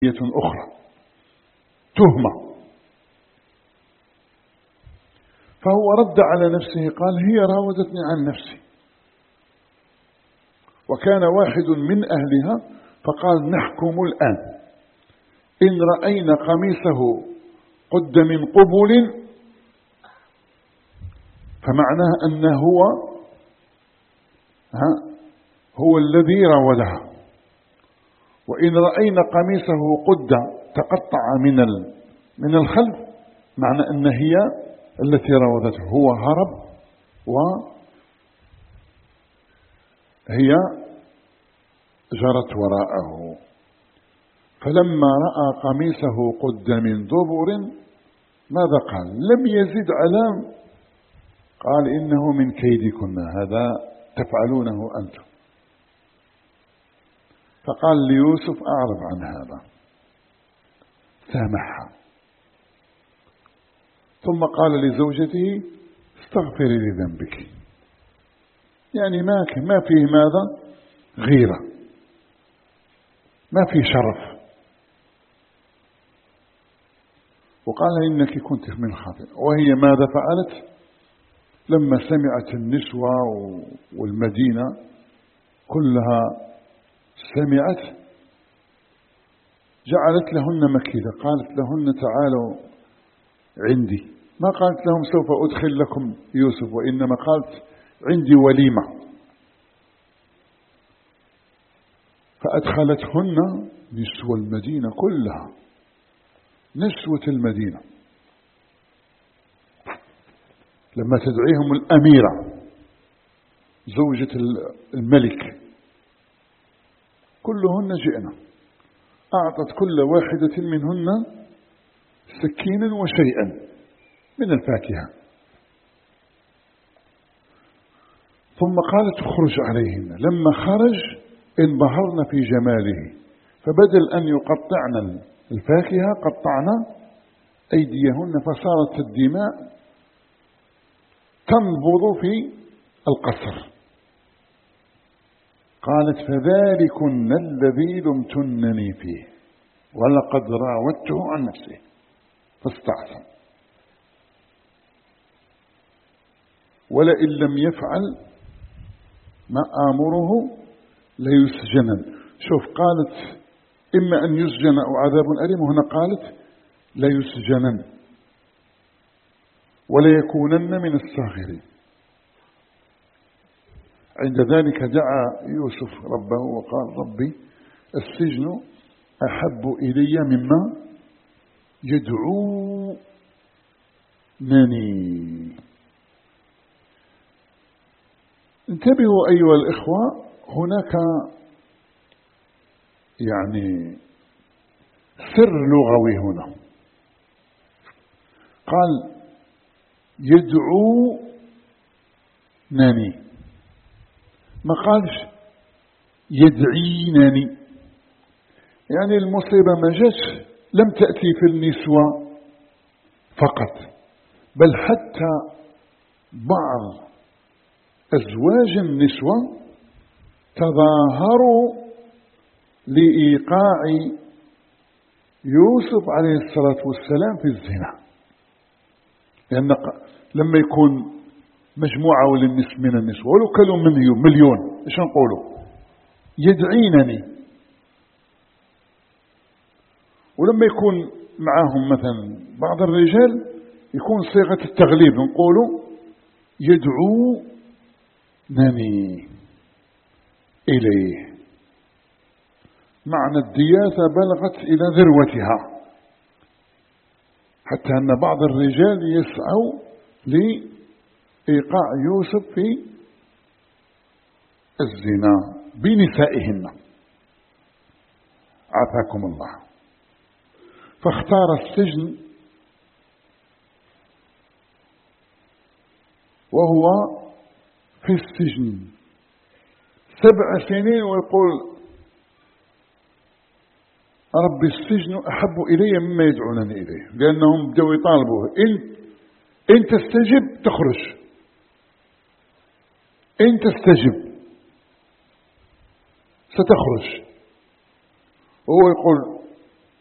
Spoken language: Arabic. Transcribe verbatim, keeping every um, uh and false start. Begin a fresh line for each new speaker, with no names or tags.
أخرى تهمة. فهو رد على نفسه قال هي راودتني عن نفسي. وكان واحد من أهلها فقال نحكم الآن إن رأينا قميصه قد من قبل فمعناه أنه هو ها هو الذي راودها، وإن رأينا قميصه قد تقطع من من الخلف معنى أن هي التي راودته. هو هرب وهي جرت وراءه. فلما رأى قميصه قد من دبر ماذا قال؟ لم يزد على قال إنه من كيدكن، هذا تفعلونه أنتم. فقال ليوسف أعرض عن هذا، سامحها. ثم قال لزوجته استغفري لذنبك، يعني ما ما فيه ماذا غيرة، ما فيه شرف. وقال إنك كنت من الخاطئ. وهي ماذا فعلت لما سمعت النسوة والمدينة كلها سمعت؟ جعلت لهن مكيدة، قالت لهن تعالوا عندي. ما قالت لهم سوف أدخل لكم يوسف، وإنما قالت عندي وليمة. فأدخلتهن نسوة المدينة كلها، نسوة المدينة لما تدعيهم الأميرة زوجة الملك كلهن جئنا، أعطت كل واحدة منهن سكينا وشيئا من الفاكهة. ثم قالت اخرج عليهن. لما خرج انبهرن في جماله، فبدل أن يقطعن الفاكهة قطعن أيديهن، فصارت الدماء تنبض في القصر. قالت فذلكن الذي لمتنني فيه ولقد راودته عن نفسه فاستعصم ولئن لم يفعل ما آمره ليسجنن. شوف قالت إما أن يسجن أو عذاب أليم، وهنا قالت ليسجنن وليكونن من الصاغرين. عند ذلك دعا يوسف ربه وقال ربي السجن أحب إلي مما يدعونني. انتبهوا أيها الإخوة، هناك يعني سر لغوي هنا. قال يدعونني، ما قالش يدعينني. يعني المصيبة ما جاتش لم تأتي في النسوة فقط، بل حتى بعض أزواج النسوة تظاهروا لإيقاع يوسف عليه الصلاة والسلام في الزنا. لأن لما يكون مجموعة من النسوة ولو كانوا مليون مليون إيش نقولوا يدعينني، ولما يكون معهم مثلا بعض الرجال يكون صيغة التغليب، نقولوا يدعونني إليه. معنى الدياثة بلغت إلى ذروتها، حتى أن بعض الرجال يسعوا لإيقاع يوسف في الزنا بنسائهن، عافاكم الله. فاختار السجن، وهو في السجن سبع سنين ويقول رب السجن أحب إلي مما يدعونني إليه، لأنهم بدأوا يطالبوه إن, إن تستجب تخرج، إن تستجب ستخرج. وهو يقول